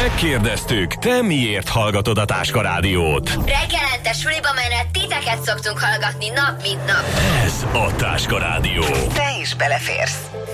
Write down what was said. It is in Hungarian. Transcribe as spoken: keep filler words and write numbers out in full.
Megkérdeztük, te miért hallgatod a Táska Rádiót? Reggelente suliba menet titeket szoktunk hallgatni nap mint nap. Ez a Táska Rádió. Te is beleférsz.